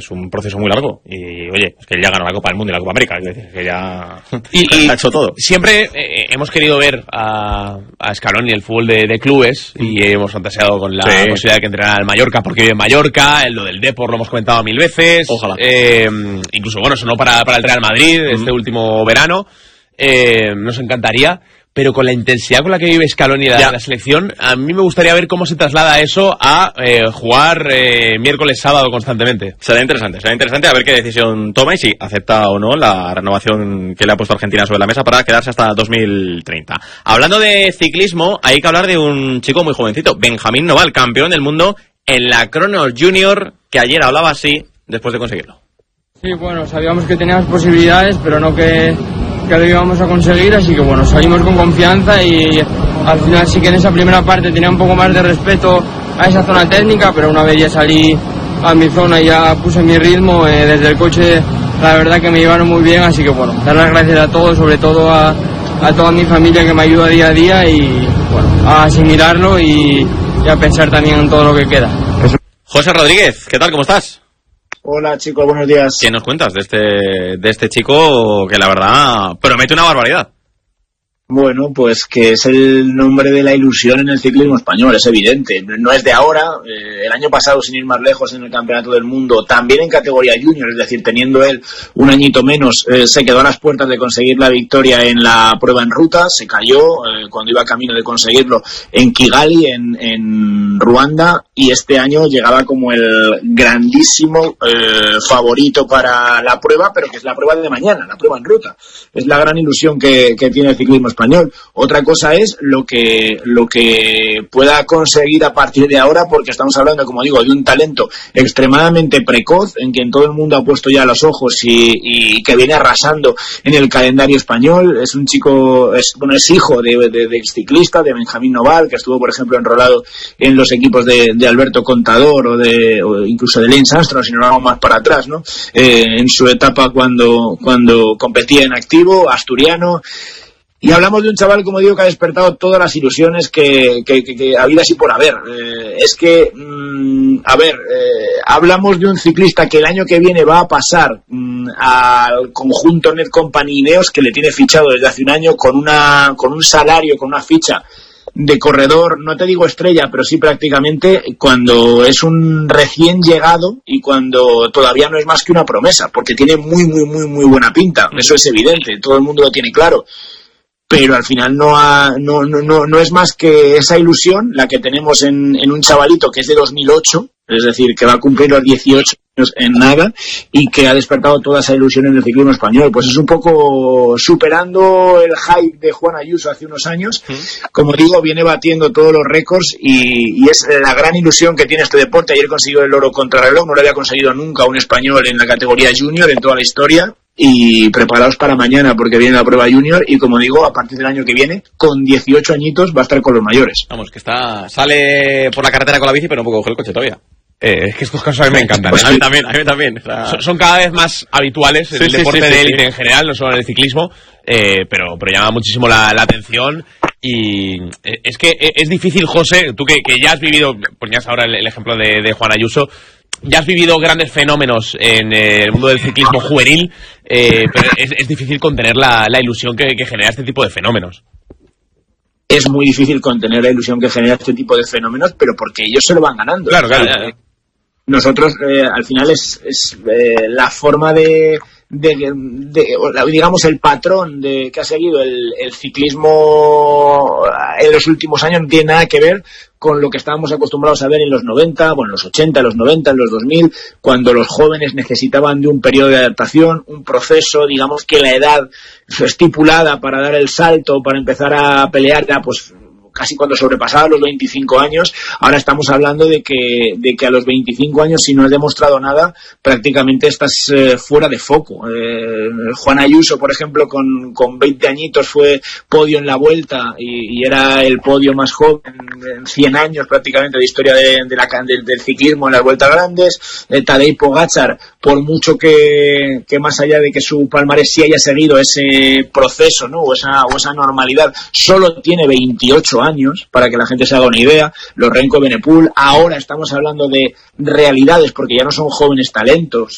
es un proceso muy largo. Y oye, es que él ya ganó la Copa del Mundo y la Copa América, es decir, que ya ha hecho todo. Siempre hemos querido ver a Scaloni el fútbol de clubes y hemos fantaseado con la posibilidad de que entrenara al Mallorca porque vive en Mallorca, lo del Depor lo hemos comentado 1000 veces. Ojalá. Incluso, bueno, sonó para el Real Madrid este último verano. Nos encantaría. Pero con la intensidad con la que vive Scaloni la selección, a mí me gustaría ver cómo se traslada eso a jugar miércoles, sábado constantemente. Será interesante a ver qué decisión toma y si acepta o no la renovación que le ha puesto Argentina sobre la mesa para quedarse hasta 2030. Hablando de ciclismo, hay que hablar de un chico muy jovencito, Benjamín Noval, campeón del mundo en la Cronos Junior, que ayer hablaba así después de conseguirlo. Sí, bueno, sabíamos que teníamos posibilidades, pero no que lo íbamos a conseguir, así que bueno, salimos con confianza y al final sí que en esa primera parte tenía un poco más de respeto a esa zona técnica, pero una vez ya salí a mi zona y ya puse mi ritmo desde el coche, la verdad que me llevaron muy bien, así que bueno, dar las gracias a todos, sobre todo a toda mi familia que me ayuda día a día y bueno, a asimilarlo y a pensar también en todo lo que queda. José Rodríguez, ¿qué tal? ¿Cómo estás? Hola chicos, buenos días. ¿Qué nos cuentas de este chico que la verdad promete una barbaridad? Bueno, pues que es el nombre de la ilusión en el ciclismo español, es evidente. No es de ahora. El año pasado, sin ir más lejos, en el Campeonato del Mundo, también en categoría junior, es decir, teniendo él un añito menos, se quedó a las puertas de conseguir la victoria en la prueba en ruta, se cayó cuando iba camino de conseguirlo en Kigali, en Ruanda, y este año llegaba como el grandísimo favorito para la prueba, pero que es la prueba de mañana, la prueba en ruta. Es la gran ilusión que tiene el ciclismo español. Otra cosa es lo que pueda conseguir a partir de ahora, porque estamos hablando, como digo, de un talento extremadamente precoz, en quien todo el mundo ha puesto ya los ojos y que viene arrasando en el calendario español. Es un chico, es hijo de exciclista, de Benjamín Noval, que estuvo, por ejemplo, enrolado en los equipos de Alberto Contador o incluso de Lance Armstrong, si nos vamos más para atrás, ¿no? En su etapa cuando competía en activo, asturiano. Y hablamos de un chaval, como digo, que ha despertado todas las ilusiones que habidas y por haber. Hablamos de un ciclista que el año que viene va a pasar al conjunto Net Company Ineos, que le tiene fichado desde hace un año con un salario, con una ficha de corredor, no te digo estrella, pero sí prácticamente, cuando es un recién llegado y cuando todavía no es más que una promesa, porque tiene muy, muy, muy, muy buena pinta. Eso es evidente, todo el mundo lo tiene claro. Pero al final no es más que esa ilusión la que tenemos en un chavalito que es de 2008, es decir, que va a cumplir los 18 años en nada y que ha despertado toda esa ilusión en el ciclismo español. Pues es un poco superando el hype de Juan Ayuso hace unos años. Como digo, viene batiendo todos los récords y es la gran ilusión que tiene este deporte. Ayer consiguió el oro contrarreloj, no lo había conseguido nunca un español en la categoría junior en toda la historia. Y preparaos para mañana porque viene la prueba junior y, como digo, a partir del año que viene, con 18 añitos, va a estar con los mayores. Vamos, que sale por la carretera con la bici, pero no puede coger el coche todavía. Es que estos casos a mí me encantan. Pues a mí también. O sea... Son cada vez más habituales en el deporte de élite en general, no solo en el ciclismo, pero llama muchísimo la atención. Y es que es difícil, José, tú que ya has vivido, ponías ahora el ejemplo de Juan Ayuso, ya has vivido grandes fenómenos en el mundo del ciclismo juvenil, pero es difícil contener la ilusión que genera este tipo de fenómenos. Es muy difícil contener la ilusión que genera este tipo de fenómenos, pero porque ellos se lo van ganando. Claro. Nosotros, al final, es la forma digamos, el patrón que ha seguido el ciclismo en los últimos años no tiene nada que ver con lo que estábamos acostumbrados a ver en los 90, bueno, en los 80, en los 90, en los 2000, cuando los jóvenes necesitaban de un periodo de adaptación, un proceso, digamos que la edad estipulada para dar el salto, para empezar a pelear, ya pues casi cuando sobrepasaba los 25 años. Ahora estamos hablando de que a los 25 años, si no has demostrado nada, prácticamente estás fuera de foco. Juan Ayuso, por ejemplo, con 20 añitos fue podio en la Vuelta y era el podio más joven en 100 años prácticamente de historia del ciclismo en las Vueltas Grandes. Tadej Pogačar, por mucho que más allá de que su palmarés sí haya seguido ese proceso, ¿no? o esa normalidad, solo tiene 28 años, para que la gente se haga una idea. Los Remco Evenepoel, ahora estamos hablando de realidades, porque ya no son jóvenes talentos,